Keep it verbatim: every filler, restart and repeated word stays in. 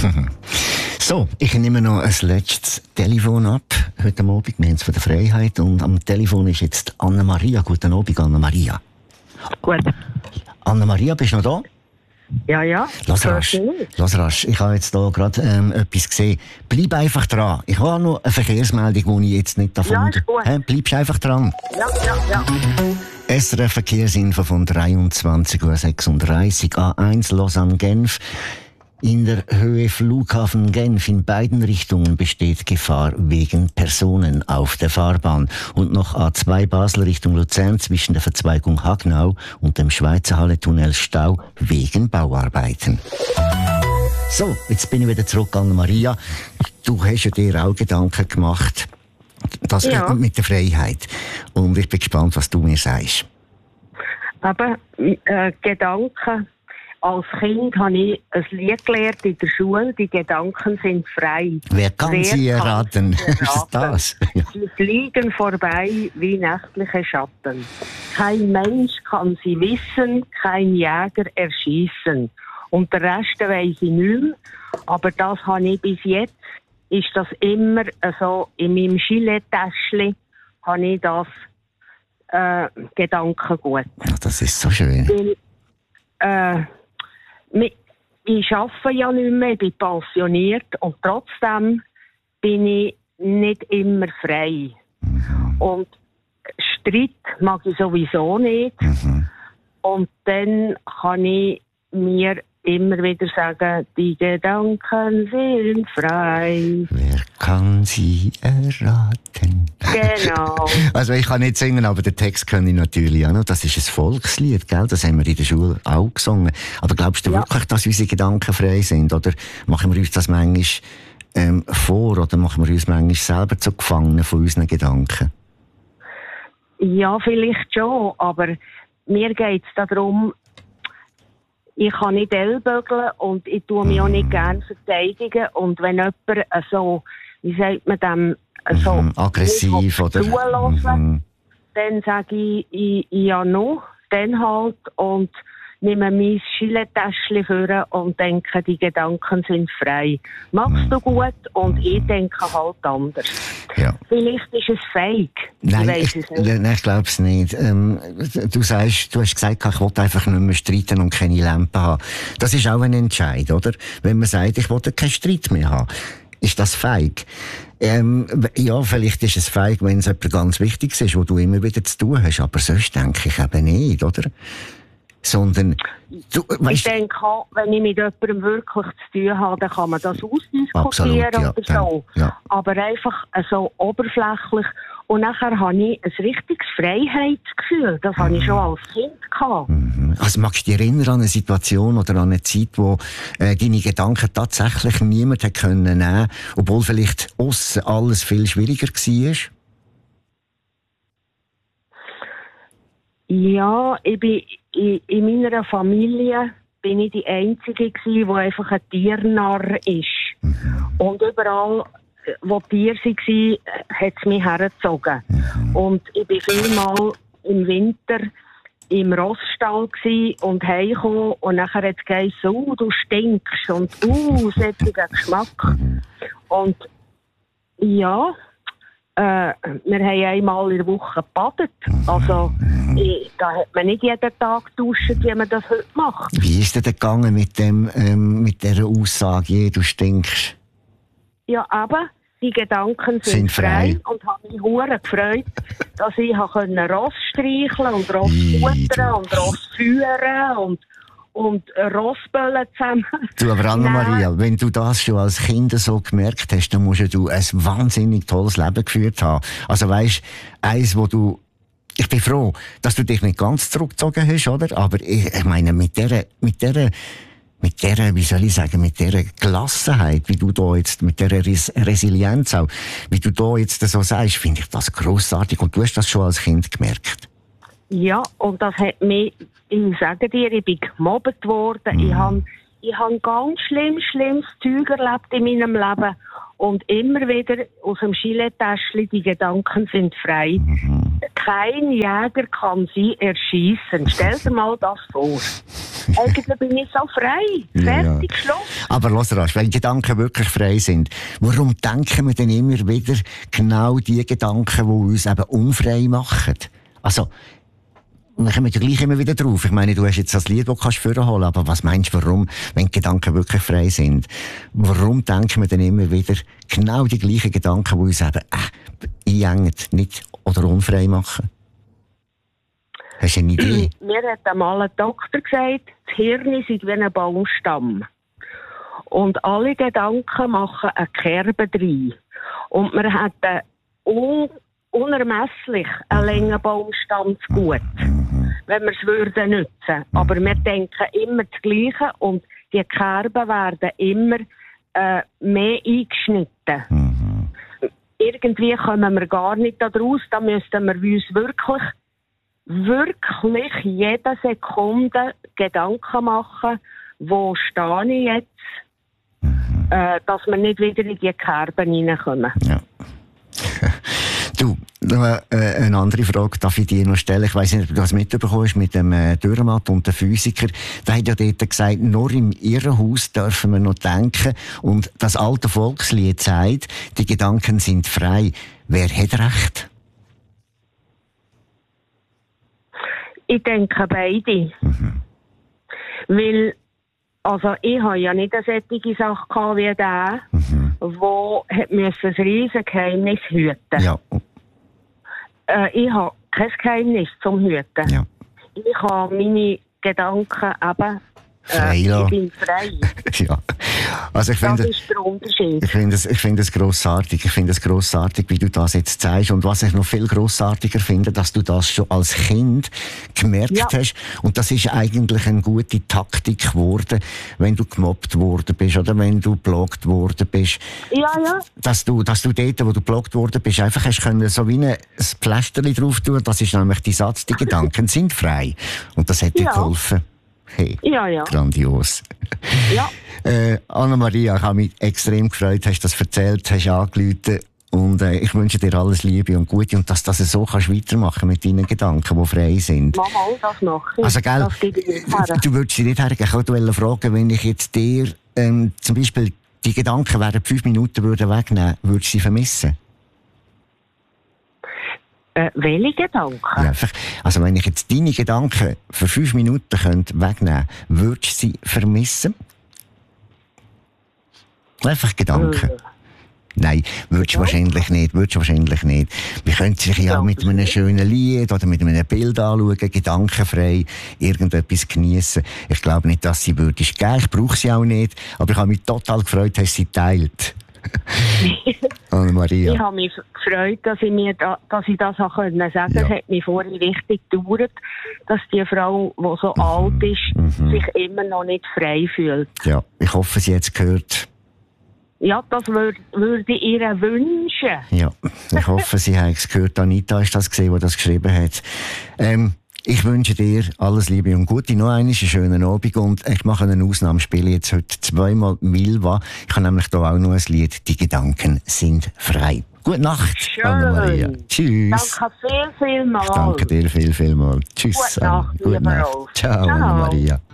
So, ich nehme noch ein letztes Telefon ab. Heute Abend, wir haben es von der Freiheit. Und am Telefon ist jetzt Anna-Maria. Guten Abend, Anna-Maria. Gut. Anna-Maria, bist du noch da? Ja, ja. Lass rasch. Lass rasch. Ich habe jetzt hier gerade ähm, etwas gesehen. Bleib einfach dran. Ich habe noch eine Verkehrsmeldung, die ich jetzt nicht davon... Ja, ist gut. Hä? Bleibst einfach dran. Ja, ja, ja. S R F Verkehrsinfo von dreiundzwanzig Uhr sechsunddreißig A eins Lausanne-Genf. In der Höhe Flughafen Genf in beiden Richtungen besteht Gefahr wegen Personen auf der Fahrbahn. Und noch A zwei Basel Richtung Luzern zwischen der Verzweigung Hagnau und dem Schweizer Halle-Tunnel Stau wegen Bauarbeiten. So, jetzt bin ich wieder zurück an Maria. Du hast ja dir auch Gedanken gemacht, das Ja. mit der Freiheit. Und ich bin gespannt, was du mir sagst. Aber äh, Gedanken. Als Kind habe ich ein Lied gelernt in der Schule. Die Gedanken sind frei. Wer kann Wer sie kann erraten? sie Ist es das? Ja. Sie fliegen vorbei wie nächtliche Schatten. Kein Mensch kann sie wissen, kein Jäger erschießen. Und der Rest weiss ich nicht mehr. Aber das habe ich bis jetzt, ist das immer so, in meinem Gilet-Täschchen habe ich das äh, Gedankengut. Ach, das ist so schön. Weil, äh, ich arbeite ja nicht mehr, ich bin pensioniert und trotzdem bin ich nicht immer frei. Mhm. Und Streit mag ich sowieso nicht. Mhm. Und dann kann ich mir immer wieder sagen, die Gedanken sind frei. Wer kann sie erraten? Genau. Also ich kann nicht singen, aber den Text kann ich natürlich auch noch. Das ist ein Volkslied, gell? Das haben wir in der Schule auch gesungen. Aber glaubst du Ja. wirklich, dass unsere Gedanken frei sind? Oder machen wir uns das manchmal ähm, vor? Oder machen wir uns manchmal selber zu Gefangenen von unseren Gedanken? Ja, vielleicht schon, aber mir geht es darum, ich kann nicht ellbögeln und ich tue mich auch nicht gerne verteidigen. Und wenn jemand so, wie sagt man dem, so Mhm, aggressiv oder? zulassen, Mhm. dann sage ich, ich, ja noch, dann halt, und nehme mein Gilet-Täschchen vor und denke, die Gedanken sind frei. Machst du gut und ich denke halt anders. Ja. Vielleicht ist es feig. Nein, ich ich, weiss es nicht. nein, ich glaube es nicht. Ähm, du sagst, du hast gesagt, ich wollte einfach nicht mehr streiten und keine Lampe haben. Das ist auch ein Entscheid, oder? Wenn man sagt, ich wollte keinen Streit mehr haben. Ist das feig? Ähm, ja, vielleicht ist es feig, wenn es etwas ganz Wichtiges ist, wo du immer wieder zu tun hast. Aber sonst denke ich eben nicht, oder? Sondern, du, Ich weißt, denke auch, wenn ich mit jemandem wirklich zu tun habe, dann kann man das ausdiskutieren Absolut, ja, oder so. dann, ja. Aber einfach so oberflächlich. Und nachher habe ich ein richtiges Freiheitsgefühl. Das habe ich schon als Kind gehabt. also magst du dich erinnern an eine Situation oder an eine Zeit, wo äh, deine Gedanken tatsächlich niemand hat können nehmen, obwohl vielleicht aussen alles viel schwieriger war? Ja, ich bin in, in meiner Familie bin ich die Einzige gewesen, die einfach ein Tiernarr ist. Und überall, wo Tiere waren, hat es mich hergezogen. Und ich war vielmal im Winter im Rossstall gsi und heimgekommen und nachher hat es geheißen, uh, du stinkst und uh, sättiger Geschmack. Und ja, äh, wir haben einmal in der Woche gebadet. Also, ich, da hat man nicht jeden Tag geduscht, wie man das heute macht. Wie ist denn gegangen mit dem, ähm, mit dieser Aussage, je, du stinkst? Ja, aber die Gedanken sind, Sind frei. frei und habe mich hure gefreut, dass ich können Ross streicheln und Ross Ih, futtern du. und Ross führen und und Rossböllen zusammen. Du, aber Anna-Maria, Nein. wenn du das schon als Kind so gemerkt hast, dann musst ja du ein wahnsinnig tolles Leben geführt haben. Also weisst, eins, wo du, ich bin froh, dass du dich nicht ganz zurückgezogen hast, oder? Aber ich, ich meine, mit dieser, mit dieser, mit dieser, wie soll ich sagen, mit dieser Gelassenheit, wie du da jetzt, mit dieser Res- Resilienz auch, wie du da jetzt so sagst, finde ich das grossartig. Und du hast das schon als Kind gemerkt. Ja, und das hat mich, ich sage dir, ich bin gemobbt worden. Ich habe ich hab ganz schlimm, schlimmes Zeug erlebt in meinem Leben. Und immer wieder aus dem Gilet-Täschchen, die Gedanken sind frei. Kein Jäger kann sie erschießen. Stell dir mal das vor. Eigentlich bin ich so frei. Fertig, ja, ja. Schluss. Aber los, Rasch, wenn Gedanken wirklich frei sind, warum denken wir denn immer wieder genau die Gedanken, die uns eben unfrei machen? Also, wir kommen ja gleich immer wieder drauf. Ich meine, du hast jetzt das Lied, das du vorholen kannst, aber was meinst du, warum, wenn die Gedanken wirklich frei sind, warum denken wir dann immer wieder genau die gleichen Gedanken, die uns eben äh, einengen, nicht oder unfrei machen? Hast du eine Idee? Mir hat einmal ein Doktor gesagt, das Hirn ist wie ein Baumstamm. Und alle Gedanken machen eine Kerbe rein. Und man hat einen un unermesslich einen langen Baumstamm zu gut, mhm. wenn wir es würden nutzen. Aber wir denken immer das Gleiche und die Kerben werden immer äh, mehr eingeschnitten. Mhm. Irgendwie kommen wir gar nicht daraus, da müssten wir uns wirklich wirklich jede Sekunde Gedanken machen, wo stehe ich jetzt, mhm. äh, dass wir nicht wieder in die Kerben reinkommen. Ja. Du, äh, eine andere Frage darf ich dir noch stellen. Ich weiss nicht, ob du das mitbekommen hast mit dem äh, Dürrenmatt und dem Physiker. Der hat ja dort gesagt, nur im Irrenhaus dürfen wir noch denken. Und das alte Volkslied sagt, die Gedanken sind frei. Wer hat recht? Ich denke beide. Mhm. Weil, also ich habe ja nicht eine solche Sache gehabt wie der, mhm. wo hat müssen ein riesiges Geheimnis hüten. Ja. Äh, ich habe kein Geheimnis zum Hüten. Ja. Ich habe meine Gedanken eben, frei äh, ich bin frei. Ja. Also ich das finde, ist der Unterschied. Ich finde es, ich finde es grossartig. Ich finde es grossartig, wie du das jetzt zeigst. Und was ich noch viel grossartiger finde, dass du das schon als Kind gemerkt ja. hast. Und das ist eigentlich eine gute Taktik geworden, wenn du gemobbt worden bist oder wenn du geblockt worden bist. Ja, ja. Dass du, dass du dort, wo du geblockt worden bist, einfach hast können so wie ein Pflasterli drauf tun. Das ist nämlich die Satz, die Gedanken sind frei. Und das hat dir ja. geholfen. Hey, ja, ja. Grandios. Ja. Äh, Anna-Maria, ich habe mich extrem gefreut, hast das erzählt, hast angerufen und äh, ich wünsche dir alles Liebe und Gute und dass du das so kannst weitermachen mit deinen Gedanken, die frei sind. Mama, das noch. Also, gell, das gebe ich nicht her. Du würdest sie nicht hergeben. Ich wollte fragen, wenn ich jetzt dir ähm, zum Beispiel die Gedanken während fünf Minuten würde wegnehmen, würdest du sie vermissen? Äh, welche Gedanken? Ja, einfach, also wenn ich jetzt deine Gedanken für fünf Minuten könnte wegnehmen könnte, würdest du sie vermissen? Einfach Gedanken. Äh. Nein, würdest du wahrscheinlich nicht, würdest du wahrscheinlich nicht. Wir können sich ja mit einem schönen Lied oder mit einem Bild anschauen, gedankenfrei irgendetwas geniessen. Ich glaube nicht, dass sie würdest geben. Ich brauche sie auch nicht. Aber ich habe mich total gefreut, dass sie teilt. Anna-Maria. Ich habe mich gefreut, dass ich, mir da, dass ich das auch sagen konnte. Ja. Es hat mich vorhin richtig gedauert, dass die Frau, die so mhm. alt ist, mhm. sich immer noch nicht frei fühlt. Ja, ich hoffe, sie hat es gehört. Ja, das würde würd ich ihr wünschen. Ja, ich hoffe, sie hat es gehört. Anita ist das gesehen, die das geschrieben hat. Ähm, ich wünsche dir alles Liebe und Gute. Noch einen schönen Abend und ich mache eine Ausnahme. Ich spiele jetzt heute zweimal Milva. Ich habe nämlich hier auch noch ein Lied. Die Gedanken sind frei. Gute Nacht, Anna-Maria. Tschüss. Danke viel, viel mal. Ich danke dir viel, viel mal. Tschüss. Gute Nacht, Gute Nacht. Ciao, Ciao. Anna-Maria.